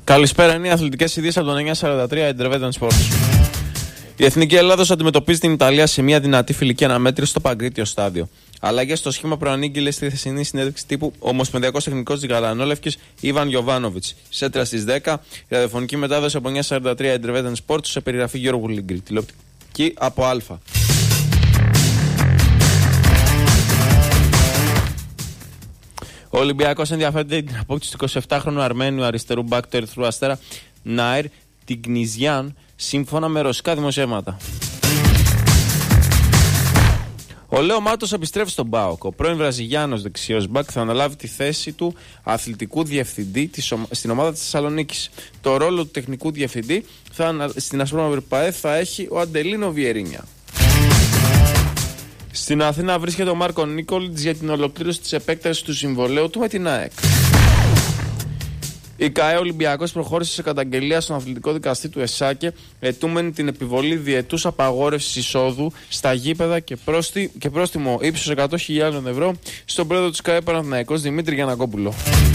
Καλησπέρα, είναι οι αθλητικές ειδήσεις από το 943 Intervention Sports. Η Εθνική Ελλάδος αντιμετωπίζει την Ιταλία σε μια δυνατή φιλική αναμέτρηση στο Παγκρίτιο στάδιο. Αλλαγές στο σχήμα προανήγγειλε στη χθεσινή συνέντευξη τύπου ο Ομοσπονδιακός Τεχνικός της Γαλανόλευκης Ιβάν Γιοβάνοβιτς. Σέντρα στις 10, η ραδιοφωνική μετάδοση από 943 Intervention Sports σε περιγραφή Γιώργου Λίγκρη. Τηλεοπτική από Α. Ο Ολυμπιακός ενδιαφέρεται την απόκτηση του 27χρονου Αρμένιου αριστερού μπακ του Ερυθρού Αστέρα Νάιρ Τιγκνιζιάν, σύμφωνα με ρωσικά δημοσιεύματα. Ο Λέο Μάτος επιστρέφει στον ΠΑΟΚ. Ο πρώην Βραζιλιάνος δεξιός μπακ θα αναλάβει τη θέση του αθλητικού διευθυντή στην ομάδα της Θεσσαλονίκης. Το ρόλο του τεχνικού διευθυντή στην Ασπρόμαυρη ΠΑΕ θα έχει ο Αντελίνο Βιερίνια. Στην Αθήνα βρίσκεται ο Μάρκο Νίκολιτς για την ολοκλήρωση της επέκτασης του συμβολαίου του με την ΑΕΚ. Η ΚΑΕ Ολυμπιακός προχώρησε σε καταγγελία στον αθλητικό δικαστή του ΕΣΑΚΕ, αιτούμενη την επιβολή διετούς απαγόρευσης εισόδου στα γήπεδα και πρόστιμο ύψους 100.000 ευρώ στον πρόεδρο της ΚΑΕ Παναθηναϊκός Δημήτρη Γιαννακόπουλο.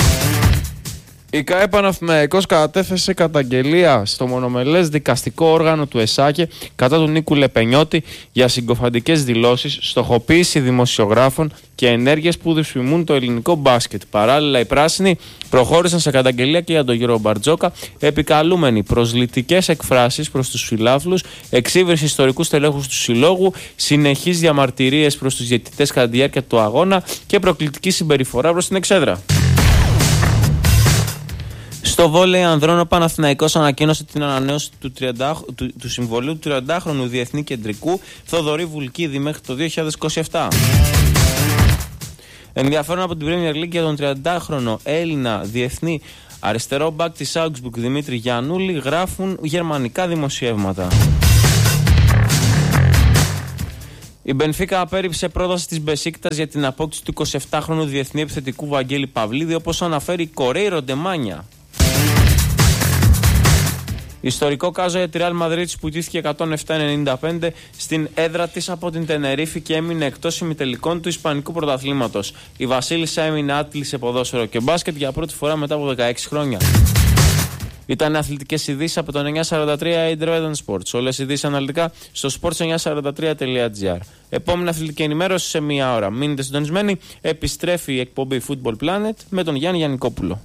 Η ΚΑΕ Παναθηναϊκός κατέθεσε καταγγελία στο μονομελές δικαστικό όργανο του ΕΣΑΚΕ κατά του Νίκου Λεπενιώτη για συγκοφαντικές δηλώσεις, στοχοποίηση δημοσιογράφων και ενέργειες που δυσφημούν το ελληνικό μπάσκετ. Παράλληλα, οι πράσινοι προχώρησαν σε καταγγελία και για τον Γιώργο Μπαρτζόκα, επικαλούμενοι προσλητικές εκφράσεις προς τους φιλάθλους, εξύβριση ιστορικού στελέχους του συλλόγου, συνεχείς διαμαρτυρίες προς τους διαιτητές κατά τη διάρκεια του αγώνα και προκλητική συμπεριφορά προς την εξέδρα. Στο βόλεϊ ανδρών, ο Παναθηναϊκός ανακοίνωσε την ανανέωση του συμβολίου του 30χρονου διεθνή κεντρικού Θοδωρή Βουλκίδη μέχρι το 2027. Ενδιαφέρον από την Premier League για τον 30χρονο Έλληνα διεθνή αριστερό μπακ της Augsburg Δημήτρη Γιαννούλη γράφουν γερμανικά δημοσιεύματα. Η Μπενφίκα απέρριψε πρόταση της Μπεσίκτας για την απόκτηση του 27χρονου διεθνή επιθετικού Βαγγέλη Παυλίδη, όπως αναφέρει η Κορέιρο ντε Μάνια. Ιστορικό κάζο για τη Ρεάλ Μαδρίτης που ιτήθηκε 107-95 στην έδρα της από την Τενερίφη και έμεινε εκτός ημιτελικών του Ισπανικού Πρωταθλήματος. Η Βασίλισσα έμεινε άτλη σε ποδόσφαιρο και μπάσκετ για πρώτη φορά μετά από 16 χρόνια. Ήταν αθλητικές ειδήσεις από το 943 Intervention Sports. Όλες οι ειδήσεις αναλυτικά στο sports943.gr. Επόμενη αθλητική ενημέρωση σε μία ώρα. Μείνετε συντονισμένοι. Επιστρέφει η εκπομπή Football Planet με τον Γιάννη Γιαννικόπουλο.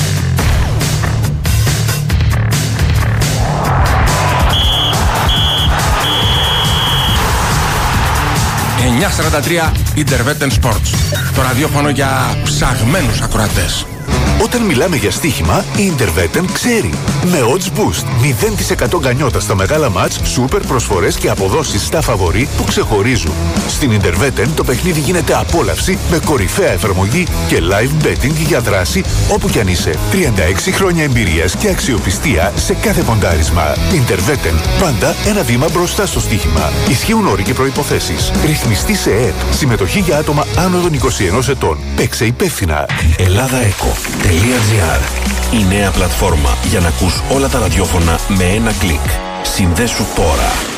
Intervention Sports. Το ραδιόφωνο για ψαγμένους ακροατές. Όταν μιλάμε για στοίχημα, η Intervention ξέρει. Με odds boost, 0% γκανιότα στα μεγάλα μάτς, σούπερ προσφορές και αποδόσεις στα φαβορί που ξεχωρίζουν. Στην Intervention το παιχνίδι γίνεται απόλαυση με κορυφαία εφαρμογή και live betting για δράση όπου κι αν είσαι. 36 χρόνια εμπειρίας και αξιοπιστία σε κάθε ποντάρισμα. Intervention, πάντα ένα βήμα μπροστά στο στοίχημα. Ισχύουν όροι και προϋποθέσεις. Ρυθμιστή σε ΕΕΠ. Συμμετοχή για άτομα άνω των 21 ετών. Παίξε υπεύθυνα. ElladaEco.gr. Η νέα πλατφόρμα για να ακούς όλα τα ραδιόφωνα με ένα κλικ. Συνδέσου τώρα.